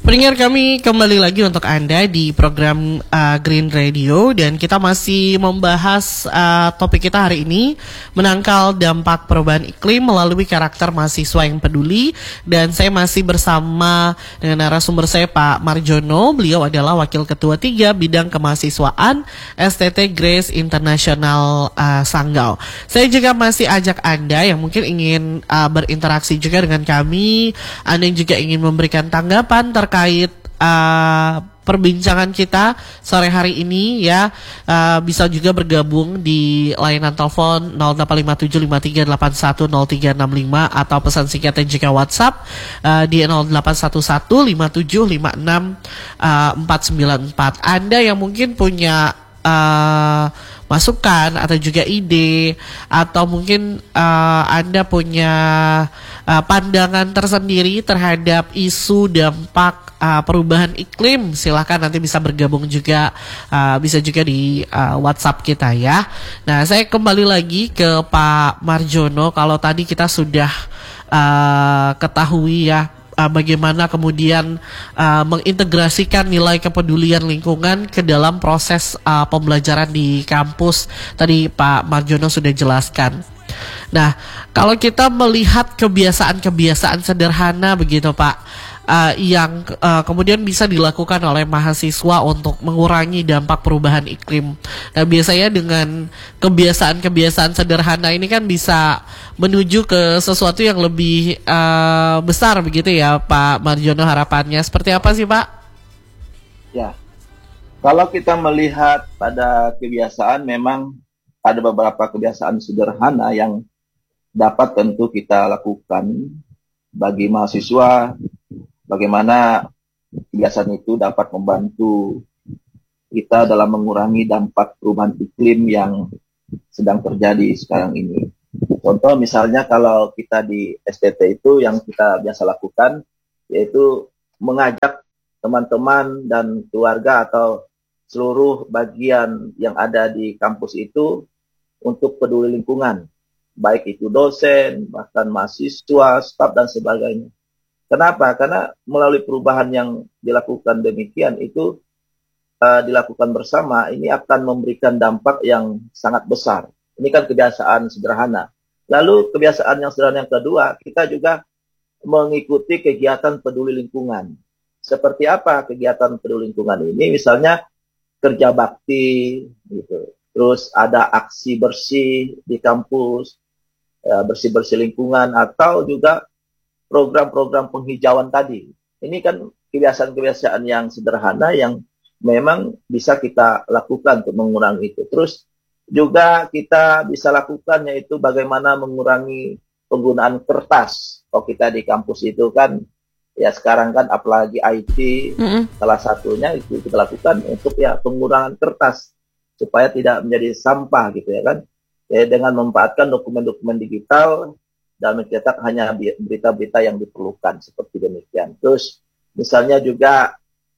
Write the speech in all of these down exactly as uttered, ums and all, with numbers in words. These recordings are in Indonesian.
Pendengar kami kembali lagi untuk Anda di program uh, Green Radio, dan kita masih membahas uh, topik kita hari ini, menangkal dampak perubahan iklim melalui karakter mahasiswa yang peduli. Dan saya masih bersama dengan narasumber saya, Pak Marjono. Beliau adalah Wakil Ketua tiga Bidang Kemahasiswaan S T T Grace International uh, Sanggau. Saya juga masih ajak Anda yang mungkin ingin uh, berinteraksi juga dengan kami, Anda yang juga ingin memberikan tanggapan terkait terkait uh, perbincangan kita sore hari ini ya, uh, bisa juga bergabung di layanan telepon nol delapan lima tujuh lima tiga delapan satu nol tiga enam lima atau pesan singkat dan juga WhatsApp uh, di nol delapan satu satu lima tujuh lima enam empat sembilan empat. Anda yang mungkin punya uh, masukan atau juga ide, atau mungkin uh, Anda punya uh, pandangan tersendiri terhadap isu dampak uh, perubahan iklim, silahkan nanti bisa bergabung juga, uh, bisa juga di uh, WhatsApp kita ya. Nah, saya kembali lagi ke Pak Marjono. Kalau tadi kita sudah uh, ketahui ya, Uh, bagaimana kemudian uh, mengintegrasikan nilai kepedulian lingkungan ke dalam proses uh, pembelajaran di kampus. Tadi Pak Marjono sudah jelaskan. Nah, kalau kita melihat kebiasaan-kebiasaan sederhana begitu Pak, uh, yang uh, kemudian bisa dilakukan oleh mahasiswa untuk mengurangi dampak perubahan iklim. Nah, biasanya dengan kebiasaan-kebiasaan sederhana ini kan bisa menuju ke sesuatu yang lebih uh, besar begitu ya Pak Marjono, harapannya seperti apa sih Pak? Ya, kalau kita melihat pada kebiasaan, memang ada beberapa kebiasaan sederhana yang dapat tentu kita lakukan bagi mahasiswa. Bagaimana kebiasaan itu dapat membantu kita dalam mengurangi dampak perubahan iklim yang sedang terjadi sekarang ini. Contoh misalnya kalau kita di S T T itu yang kita biasa lakukan, yaitu mengajak teman-teman dan keluarga atau seluruh bagian yang ada di kampus itu untuk peduli lingkungan, baik itu dosen, bahkan mahasiswa, staf dan sebagainya. Kenapa? Karena melalui perubahan yang dilakukan demikian itu uh, dilakukan bersama, ini akan memberikan dampak yang sangat besar. Ini kan kebiasaan sederhana. Lalu kebiasaan yang sederhana yang kedua, kita juga mengikuti kegiatan peduli lingkungan. Seperti apa kegiatan peduli lingkungan ini? Misalnya kerja bakti, gitu. Terus ada aksi bersih di kampus, ya, bersih-bersih lingkungan, atau juga program-program penghijauan tadi. Ini kan kebiasaan-kebiasaan yang sederhana yang memang bisa kita lakukan untuk mengurangi itu. Terus juga kita bisa lakukan yaitu bagaimana mengurangi penggunaan kertas. Kalau kita di kampus itu kan, ya sekarang kan apalagi I T, mm-hmm. salah satunya itu kita lakukan untuk ya pengurangan kertas supaya tidak menjadi sampah gitu ya kan. Ya, dengan memanfaatkan dokumen-dokumen digital dan mencetak hanya berita-berita yang diperlukan seperti demikian. Terus misalnya juga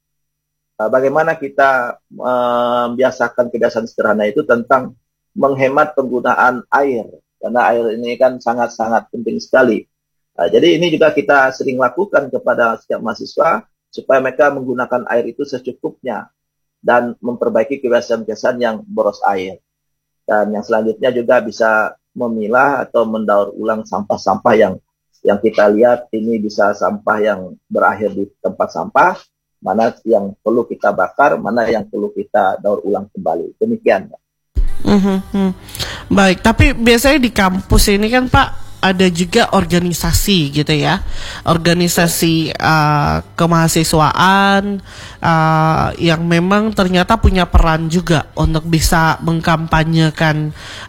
bagaimana kita membiasakan kebiasaan sederhana itu tentang menghemat penggunaan air, karena air ini kan sangat-sangat penting sekali. Nah, jadi ini juga kita sering lakukan kepada setiap mahasiswa supaya mereka menggunakan air itu secukupnya dan memperbaiki kebiasaan-kebiasaan yang boros air. Dan yang selanjutnya juga bisa memilah atau mendaur ulang sampah-sampah yang yang kita lihat ini bisa sampah yang berakhir di tempat sampah, mana yang perlu kita bakar, mana yang perlu kita daur ulang kembali. Demikian, Pak. Mm-hmm. Baik, tapi biasanya di kampus ini kan Pak ada juga organisasi gitu ya, organisasi uh, kemahasiswaan uh, yang memang ternyata punya peran juga untuk bisa mengkampanyekan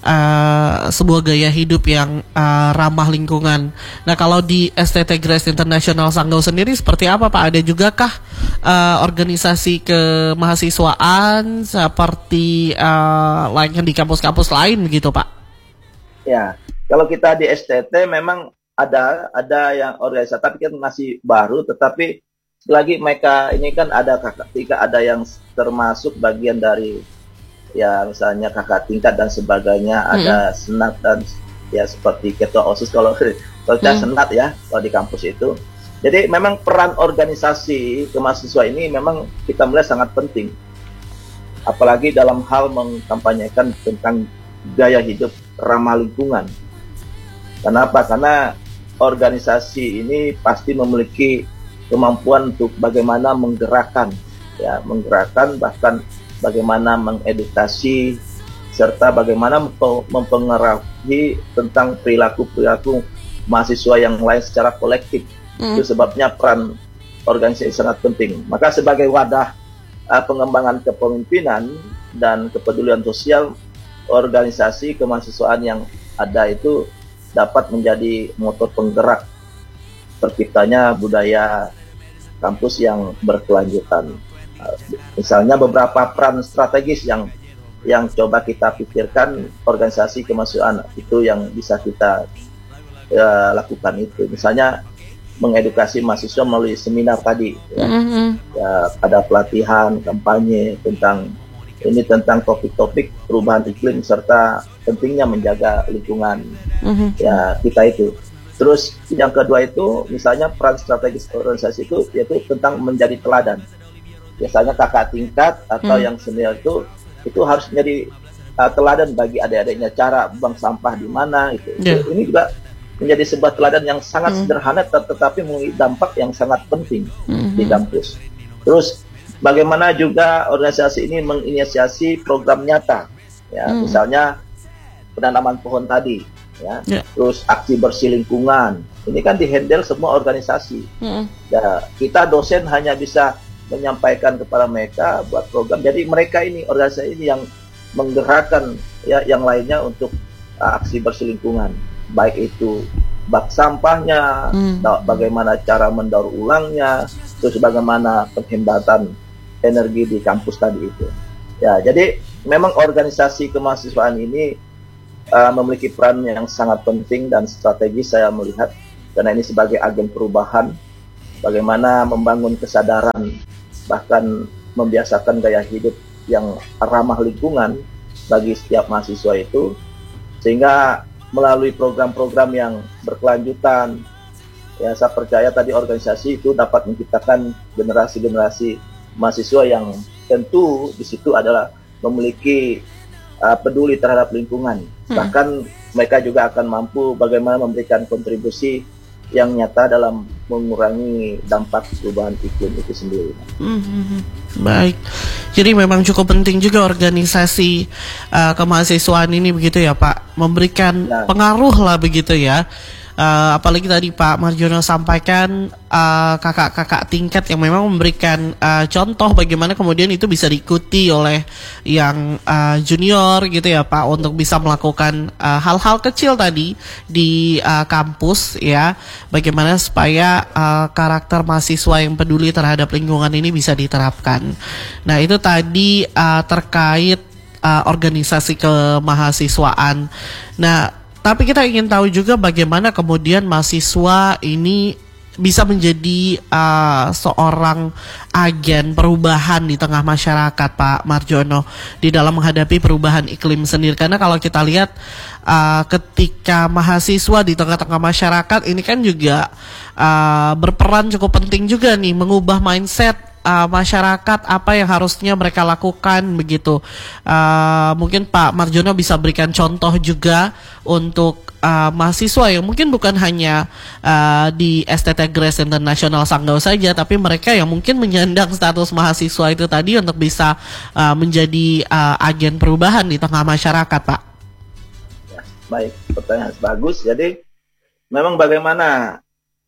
uh, sebuah gaya hidup yang uh, ramah lingkungan. Nah, kalau di S T T Grace International Sanggau sendiri seperti apa Pak? Ada juga kah uh, organisasi kemahasiswaan seperti uh, lainnya di kampus-kampus lain begitu Pak? Ya. Kalau kita di S T T memang ada ada yang organisasi, tapi kan masih baru. Tetapi lagi mereka ini kan ada kakak tingkat, ada yang termasuk bagian dari ya misalnya kakak tingkat dan sebagainya. Hmm. Ada senat dan ya seperti ketua OSIS kalau kalau kita hmm. senat ya kalau di kampus itu. Jadi memang peran organisasi kemahasiswa ini memang kita melihat sangat penting. Apalagi dalam hal mengkampanyekan tentang gaya hidup ramah lingkungan. Kenapa? Karena organisasi ini pasti memiliki kemampuan untuk bagaimana menggerakkan, ya, menggerakkan bahkan bagaimana mengedukasi serta bagaimana mempengaruhi tentang perilaku-perilaku mahasiswa yang lain secara kolektif. Mm. Itu sebabnya peran organisasi sangat penting. Maka sebagai wadah uh, pengembangan kepemimpinan dan kepedulian sosial, organisasi kemahasiswaan yang ada itu dapat menjadi motor penggerak terciptanya budaya kampus yang berkelanjutan. Uh, misalnya beberapa peran strategis yang yang coba kita pikirkan organisasi kemahasiswaan itu yang bisa kita uh, lakukan itu. Misalnya mengedukasi mahasiswa melalui seminar tadi, ya. Mm-hmm. Ya, ada pelatihan, kampanye tentang ini tentang topik-topik perubahan iklim serta pentingnya menjaga lingkungan, mm-hmm. ya kita itu. Terus yang kedua itu misalnya peran strategis organisasi itu yaitu tentang menjadi teladan. Biasanya kakak tingkat atau mm. yang senior itu itu harus menjadi uh, teladan bagi adik-adiknya, cara buang sampah di mana itu. Yeah. Ini juga menjadi sebuah teladan yang sangat mm. sederhana tet tetapi memiliki dampak yang sangat penting mm-hmm. di kampus. Terus bagaimana juga organisasi ini menginisiasi program nyata, ya mm. misalnya penanaman pohon tadi, ya, yeah. terus aksi bersih lingkungan. Ini kan dihandle semua organisasi. Mm. Ya, kita dosen hanya bisa menyampaikan kepada mereka buat program. Jadi mereka ini organisasi ini yang menggerakkan ya yang lainnya untuk uh, aksi bersih lingkungan. Baik itu bak sampahnya, hmm. bagaimana cara mendaur ulangnya, terus bagaimana penghematan energi di kampus tadi itu. Ya, jadi memang organisasi kemahasiswaan ini uh, memiliki peran yang sangat penting dan strategis saya melihat, karena ini sebagai agen perubahan, bagaimana membangun kesadaran bahkan membiasakan gaya hidup yang ramah lingkungan bagi setiap mahasiswa itu, sehingga melalui program-program yang berkelanjutan, ya saya percaya tadi organisasi itu dapat menciptakan generasi-generasi mahasiswa yang tentu di situ adalah memiliki uh, peduli terhadap lingkungan. Hmm. Bahkan mereka juga akan mampu bagaimana memberikan kontribusi yang nyata dalam mengurangi dampak perubahan iklim itu sendiri. Mm-hmm. Baik, jadi memang cukup penting juga organisasi uh, kemahasiswaan ini begitu ya Pak, memberikan ya. pengaruh lah begitu ya. Uh, apalagi tadi Pak Marjono sampaikan uh, kakak-kakak tingkat yang memang memberikan uh, contoh bagaimana kemudian itu bisa diikuti oleh yang uh, junior gitu ya Pak, untuk bisa melakukan uh, hal-hal kecil tadi di uh, kampus ya, bagaimana supaya uh, karakter mahasiswa yang peduli terhadap lingkungan ini bisa diterapkan. Nah itu tadi uh, terkait uh, organisasi kemahasiswaan. Nah tapi kita ingin tahu juga bagaimana kemudian mahasiswa ini bisa menjadi uh, seorang agen perubahan di tengah masyarakat, Pak Marjono, di dalam menghadapi perubahan iklim sendiri. Karena kalau kita lihat uh, ketika mahasiswa di tengah-tengah masyarakat ini kan juga uh, berperan cukup penting juga nih, mengubah mindset Uh, masyarakat, apa yang harusnya mereka lakukan begitu. Uh, mungkin Pak Marjono bisa berikan contoh juga untuk uh, mahasiswa yang mungkin bukan hanya uh, di S T T Grace International Sanggau saja, tapi mereka yang mungkin menyandang status mahasiswa itu tadi untuk bisa uh, menjadi uh, agen perubahan di tengah masyarakat, Pak. Ya, baik, pertanyaan bagus. Jadi memang bagaimana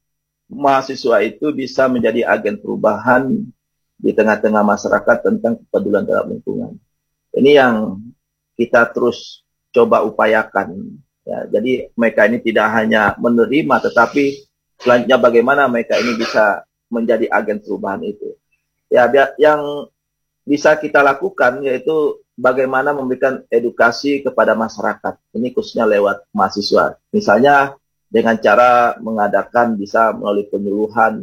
mahasiswa itu bisa menjadi agen perubahan di tengah-tengah masyarakat tentang kepedulian terhadap lingkungan. Ini yang kita terus coba upayakan. Ya, jadi mereka ini tidak hanya menerima, tetapi selanjutnya bagaimana mereka ini bisa menjadi agen perubahan itu. Ya, yang bisa kita lakukan yaitu bagaimana memberikan edukasi kepada masyarakat. Ini khususnya lewat mahasiswa. Misalnya dengan cara mengadakan bisa melalui penyuluhan,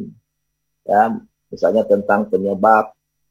ya, misalnya tentang penyebab,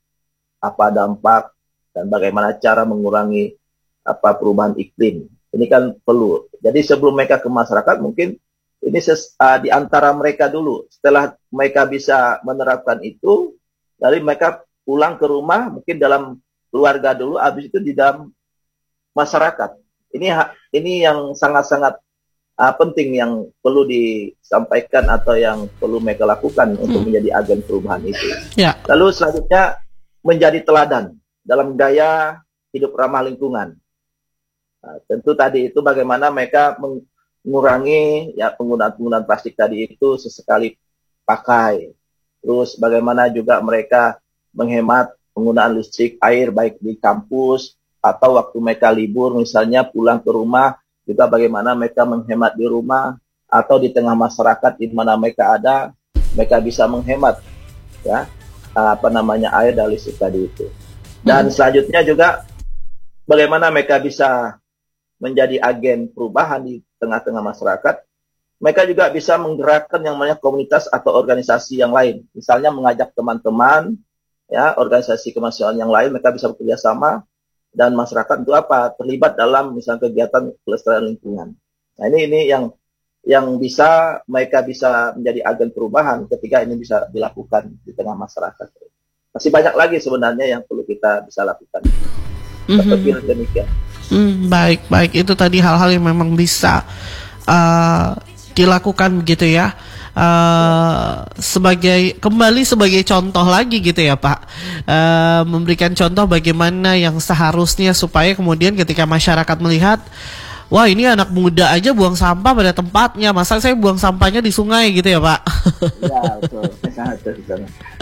apa dampak, dan bagaimana cara mengurangi apa perubahan iklim. Ini kan perlu. Jadi sebelum mereka ke masyarakat, mungkin ini ses, uh, di antara mereka dulu. Setelah mereka bisa menerapkan itu, lalu mereka pulang ke rumah, mungkin dalam keluarga dulu, habis itu di dalam masyarakat. Ini ini yang sangat-sangat uh, penting yang perlu disampaikan atau yang perlu mereka lakukan hmm. untuk menjadi agen perubahan itu. Ya. Lalu selanjutnya menjadi teladan dalam gaya hidup ramah lingkungan. Nah, tentu tadi itu bagaimana mereka mengurangi ya penggunaan-penggunaan plastik tadi itu sesekali pakai. Terus bagaimana juga mereka menghemat penggunaan listrik air baik di kampus atau waktu mereka libur misalnya pulang ke rumah, juga bagaimana mereka menghemat di rumah atau di tengah masyarakat di mana mereka ada, mereka bisa menghemat ya apa namanya air dan listrik tadi itu. Dan hmm. selanjutnya juga bagaimana mereka bisa menjadi agen perubahan di tengah-tengah masyarakat. Mereka juga bisa menggerakkan yang namanya komunitas atau organisasi yang lain. Misalnya mengajak teman-teman, ya organisasi kemanusiaan yang lain, mereka bisa bekerja sama dan masyarakat itu apa? Terlibat dalam misalnya kegiatan pelestarian lingkungan. Nah ini ini yang yang bisa mereka bisa menjadi agen perubahan ketika ini bisa dilakukan di tengah masyarakat. Masih banyak lagi sebenarnya yang perlu kita bisa lakukan. Mm-hmm. Demikian. Hmm, baik, baik. Itu tadi hal-hal yang memang bisa uh, dilakukan begitu ya. Uh, sebagai kembali sebagai contoh lagi gitu ya Pak, uh, memberikan contoh bagaimana yang seharusnya supaya kemudian ketika masyarakat melihat, wah ini anak muda aja buang sampah pada tempatnya, masa saya buang sampahnya di sungai gitu ya Pak? Ya betul, betul.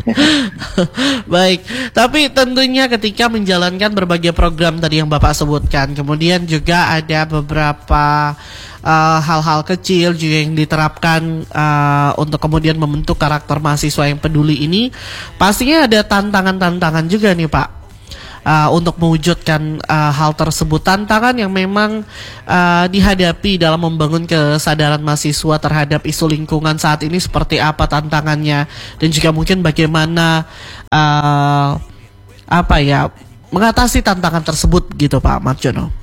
Baik, tapi tentunya ketika menjalankan berbagai program tadi yang Bapak sebutkan, kemudian juga ada beberapa uh, hal-hal kecil juga yang diterapkan uh, untuk kemudian membentuk karakter mahasiswa yang peduli ini, pastinya ada tantangan-tantangan juga nih Pak. Uh, untuk mewujudkan uh, hal tersebut, tantangan yang memang uh, dihadapi dalam membangun kesadaran mahasiswa terhadap isu lingkungan saat ini seperti apa tantangannya, dan juga mungkin bagaimana uh, apa ya mengatasi tantangan tersebut gitu Pak Marjono.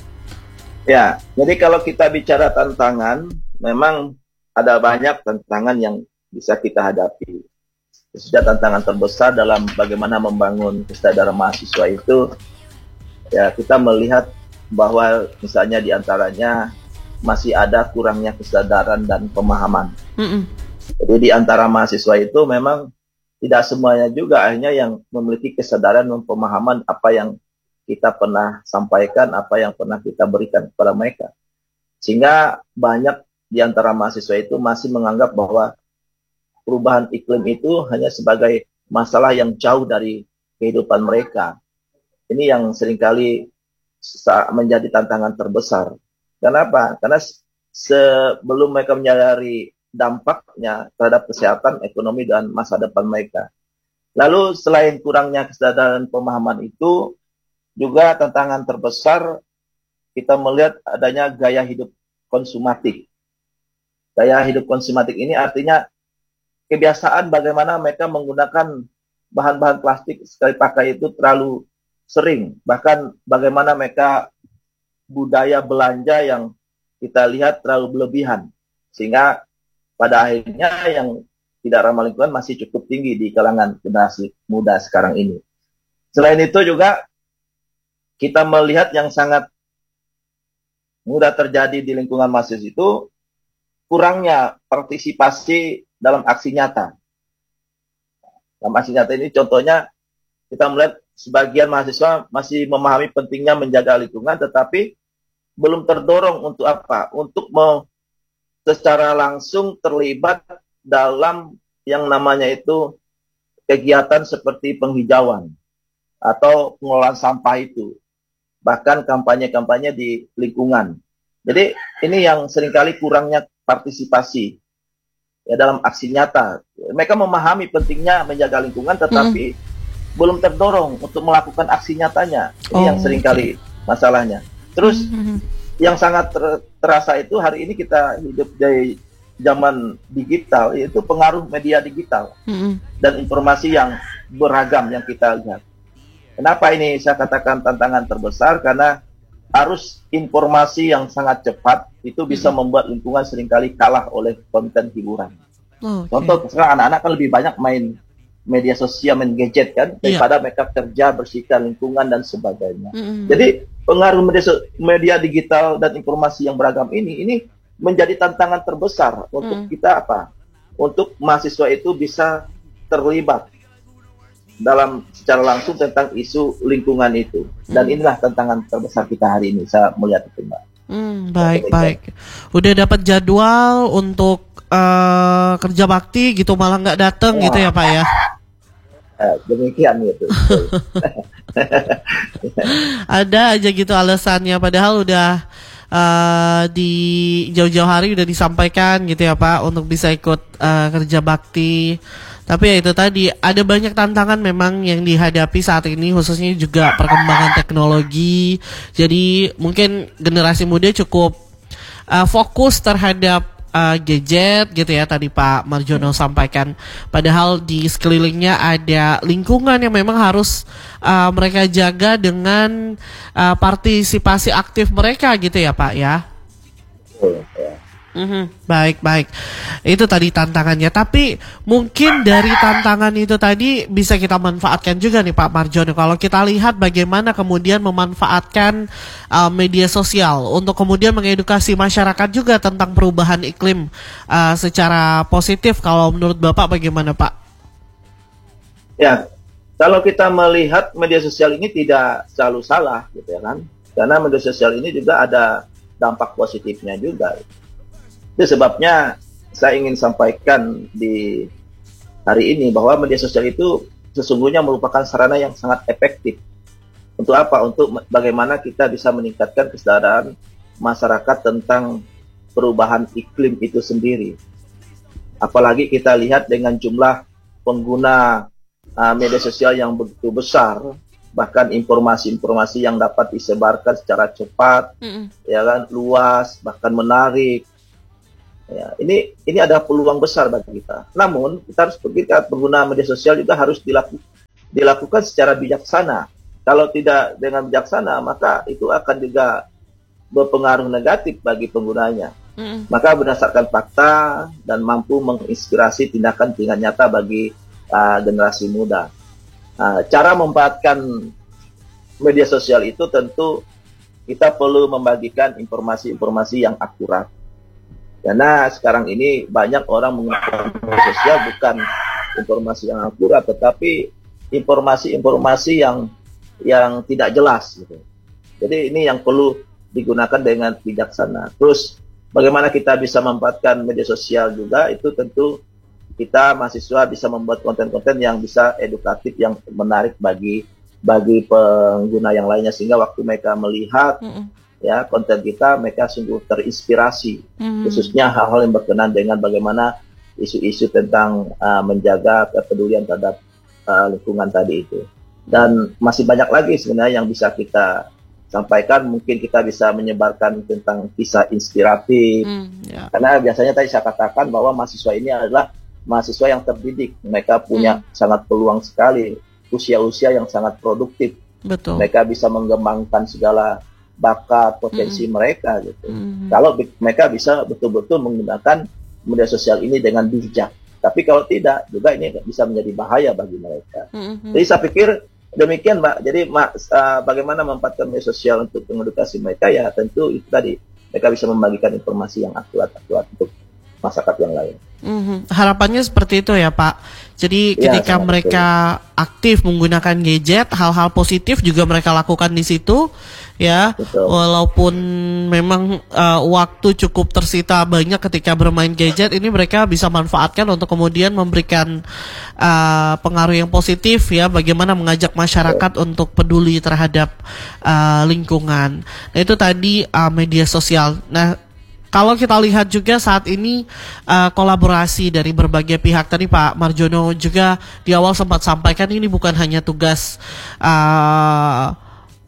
Ya, jadi kalau kita bicara tantangan, memang ada banyak tantangan yang bisa kita hadapi. Sudah tantangan terbesar dalam bagaimana membangun kesadaran mahasiswa itu, ya kita melihat bahwa misalnya diantaranya masih ada kurangnya kesadaran dan pemahaman. Mm-mm. Jadi di antara mahasiswa itu memang tidak semuanya juga akhirnya yang memiliki kesadaran dan pemahaman apa yang kita pernah sampaikan, apa yang pernah kita berikan kepada mereka. Sehingga banyak di antara mahasiswa itu masih menganggap bahwa perubahan iklim itu hanya sebagai masalah yang jauh dari kehidupan mereka. Ini yang seringkali menjadi tantangan terbesar. Kenapa? Karena sebelum mereka menyadari dampaknya terhadap kesehatan, ekonomi, dan masa depan mereka. Lalu selain kurangnya kesadaran pemahaman itu, juga tantangan terbesar kita melihat adanya gaya hidup konsumatif. Gaya hidup konsumatif ini artinya kebiasaan bagaimana mereka menggunakan bahan-bahan plastik sekali pakai itu terlalu sering. Bahkan bagaimana mereka budaya belanja yang kita lihat terlalu berlebihan. Sehingga pada akhirnya yang tidak ramah lingkungan masih cukup tinggi di kalangan generasi muda sekarang ini. Selain itu juga kita melihat yang sangat mudah terjadi di lingkungan mahasiswa itu kurangnya partisipasi dalam aksi nyata. Dalam aksi nyata ini contohnya kita melihat sebagian mahasiswa masih memahami pentingnya menjaga lingkungan, tetapi belum terdorong untuk apa? Untuk me, secara langsung terlibat dalam yang namanya itu kegiatan seperti penghijauan atau pengelolaan sampah itu. Bahkan kampanye-kampanye di lingkungan. Jadi ini yang seringkali kurangnya partisipasi ya dalam aksi nyata. Mereka memahami pentingnya menjaga lingkungan, tetapi hmm. belum terdorong untuk melakukan aksi nyatanya. Ini oh, yang seringkali okay. masalahnya. Terus hmm. yang sangat ter- terasa itu hari ini kita hidup di zaman digital, yaitu pengaruh media digital hmm. dan informasi yang beragam yang kita lihat. Kenapa ini saya katakan tantangan terbesar? Karena arus informasi yang sangat cepat itu bisa membuat lingkungan seringkali kalah oleh konten hiburan. Oh, okay. Contoh sekarang anak-anak kan lebih banyak main media sosial, main gadget kan, daripada yeah. mereka kerja, bersihkan lingkungan dan sebagainya. Mm-hmm. Jadi pengaruh media, media digital dan informasi yang beragam ini, ini menjadi tantangan terbesar untuk mm. kita apa? Untuk mahasiswa itu bisa terlibat dalam secara langsung tentang isu lingkungan itu. Dan mm. inilah tantangan terbesar kita hari ini, saya melihat itu, Mbak. Hmm, baik, baik. Udah dapat jadwal untuk uh, kerja bakti gitu, malah nggak datang ya. Gitu ya Pak ya? Eh, demikian gitu. Ada aja gitu alasannya, padahal udah uh, di jauh-jauh hari udah disampaikan gitu ya Pak untuk bisa ikut uh, kerja bakti. Tapi ya itu tadi, ada banyak tantangan memang yang dihadapi saat ini, khususnya juga perkembangan teknologi. Jadi mungkin generasi muda cukup uh, fokus terhadap uh, gadget gitu ya, tadi Pak Marjono sampaikan. Padahal di sekelilingnya ada lingkungan yang memang harus uh, mereka jaga dengan uh, partisipasi aktif mereka gitu ya Pak ya. Oh, ya. Mm-hmm. Baik, baik. Itu tadi tantangannya. Tapi mungkin dari tantangan itu tadi bisa kita manfaatkan juga nih Pak Marjono. Kalau kita lihat bagaimana kemudian memanfaatkan uh, media sosial untuk kemudian mengedukasi masyarakat juga tentang perubahan iklim uh, secara positif. Kalau menurut Bapak bagaimana Pak? Ya, kalau kita melihat media sosial ini tidak selalu salah gitu ya kan. Karena media sosial ini juga ada dampak positifnya juga. Itu sebabnya saya ingin sampaikan di hari ini bahwa media sosial itu sesungguhnya merupakan sarana yang sangat efektif. Untuk apa? Untuk bagaimana kita bisa meningkatkan kesadaran masyarakat tentang perubahan iklim itu sendiri. Apalagi kita lihat dengan jumlah pengguna uh, media sosial yang begitu besar, bahkan informasi-informasi yang dapat disebarkan secara cepat, mm-hmm. ya kan, luas, bahkan menarik. Ya, ini ini ada peluang besar bagi kita. Namun kita harus kita pengguna media sosial juga harus dilaku, dilakukan secara bijaksana. Kalau tidak dengan bijaksana, maka itu akan juga berpengaruh negatif bagi penggunanya. Mm. Maka berdasarkan fakta dan mampu menginspirasi tindakan-tindakan nyata bagi uh, generasi muda. Uh, cara memanfaatkan media sosial itu tentu kita perlu membagikan informasi-informasi yang akurat. Karena sekarang ini banyak orang menggunakan media sosial bukan informasi yang akurat, tetapi informasi-informasi yang yang tidak jelas gitu. Jadi ini yang perlu digunakan dengan bijaksana. Terus bagaimana kita bisa memanfaatkan media sosial juga, itu tentu kita mahasiswa bisa membuat konten-konten yang bisa edukatif, yang menarik bagi bagi pengguna yang lainnya, sehingga waktu mereka melihat mm-mm. ya konten kita, mereka sungguh terinspirasi, mm-hmm. khususnya hal-hal yang berkenaan dengan bagaimana isu-isu tentang uh, menjaga kepedulian terhadap uh, lingkungan tadi itu. Dan masih banyak lagi sebenarnya yang bisa kita sampaikan. Mungkin kita bisa menyebarkan tentang kisah inspiratif, mm, yeah. karena biasanya tadi saya katakan bahwa mahasiswa ini adalah mahasiswa yang terdidik. Mereka punya mm. sangat peluang sekali, usia-usia yang sangat produktif. Betul. Mereka bisa mengembangkan segala bakat, potensi mm-hmm. mereka gitu. Mm-hmm. Kalau bi- mereka bisa betul-betul menggunakan media sosial ini dengan bijak. Tapi kalau tidak, juga ini bisa menjadi bahaya bagi mereka. Mm-hmm. Jadi saya pikir demikian, Mbak. Jadi Mbak, uh, bagaimana memanfaatkan media sosial untuk mengedukasi mereka, ya tentu itu tadi, mereka bisa membagikan informasi yang akurat-akurat untuk masyarakat yang lain. Mm-hmm. Harapannya seperti itu ya Pak. Jadi ya, ketika mereka betul. aktif menggunakan gadget, hal-hal positif juga mereka lakukan di situ, ya. Betul. Walaupun memang uh, waktu cukup tersita banyak ketika bermain gadget, ini mereka bisa manfaatkan untuk kemudian memberikan uh, pengaruh yang positif, ya. Bagaimana mengajak masyarakat betul. untuk peduli terhadap uh, lingkungan. Nah itu tadi uh, media sosial. Nah. Kalau kita lihat juga saat ini uh, kolaborasi dari berbagai pihak, tadi Pak Marjono juga di awal sempat sampaikan ini bukan hanya tugas uh,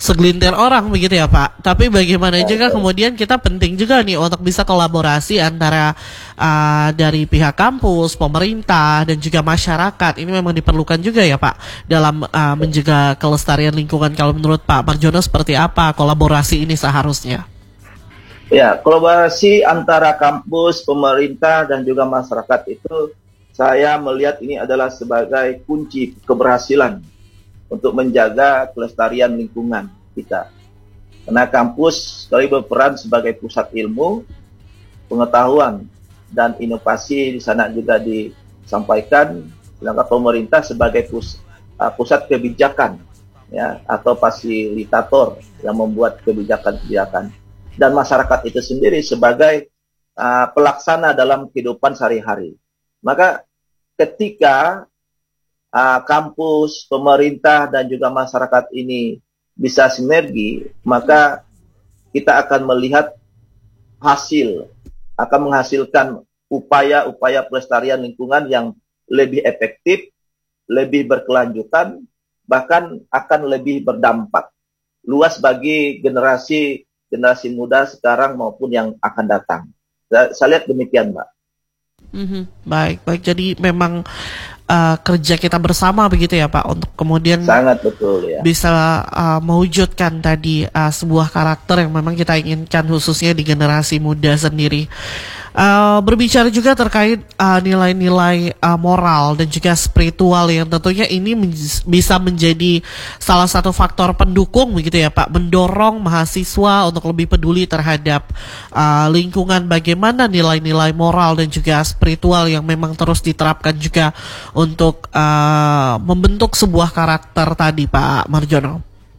segelintir orang begitu ya Pak. Tapi bagaimana Ya, juga betul. kemudian kita penting juga nih untuk bisa kolaborasi antara uh, dari pihak kampus, pemerintah dan juga masyarakat. Ini memang diperlukan juga ya Pak dalam uh, menjaga kelestarian lingkungan. Kalau menurut Pak Marjono seperti apa kolaborasi ini seharusnya? Ya, kolaborasi antara kampus, pemerintah, dan juga masyarakat itu saya melihat ini adalah sebagai kunci keberhasilan untuk menjaga kelestarian lingkungan kita. Karena kampus sekali berperan sebagai pusat ilmu, pengetahuan, dan inovasi di sana juga disampaikan, sedangkan pemerintah sebagai pus, uh, pusat kebijakan, ya, atau fasilitator yang membuat kebijakan-kebijakan, dan masyarakat itu sendiri sebagai uh, pelaksana dalam kehidupan sehari-hari. Maka ketika Uh, kampus, pemerintah, dan juga masyarakat ini bisa sinergi, maka kita akan melihat hasil, akan menghasilkan upaya-upaya pelestarian lingkungan yang lebih efektif, lebih berkelanjutan, bahkan akan lebih berdampak luas bagi generasi generasi muda sekarang maupun yang akan datang. Saya, saya lihat demikian, Mbak. Mm-hmm. Baik, baik. Jadi memang uh, kerja kita bersama begitu ya Pak untuk kemudian sangat betul ya bisa uh, mewujudkan tadi uh, sebuah karakter yang memang kita inginkan khususnya di generasi muda sendiri. Uh, berbicara juga terkait uh, nilai-nilai uh, moral dan juga spiritual yang tentunya ini men- bisa menjadi salah satu faktor pendukung begitu ya Pak, mendorong mahasiswa untuk lebih peduli terhadap uh, lingkungan. Bagaimana nilai-nilai moral dan juga spiritual yang memang terus diterapkan juga untuk uh, membentuk sebuah karakter tadi Pak Marjono?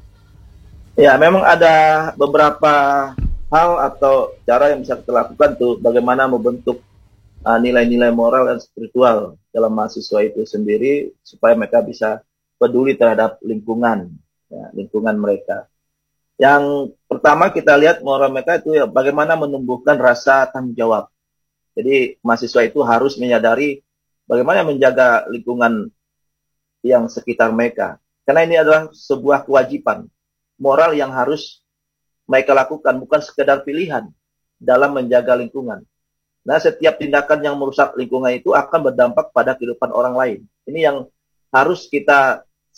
Ya, memang ada beberapa hal atau cara yang bisa kita lakukan tuh bagaimana membentuk uh, nilai-nilai moral dan spiritual dalam mahasiswa itu sendiri supaya mereka bisa peduli terhadap lingkungan, ya, lingkungan mereka. Yang pertama kita lihat moral mereka itu ya bagaimana menumbuhkan rasa tanggung jawab. Jadi mahasiswa itu harus menyadari bagaimana menjaga lingkungan yang sekitar mereka. Karena ini adalah sebuah kewajiban moral yang harus mereka lakukan, bukan sekedar pilihan dalam menjaga lingkungan. Nah, setiap tindakan yang merusak lingkungan itu akan berdampak pada kehidupan orang lain. Ini yang harus kita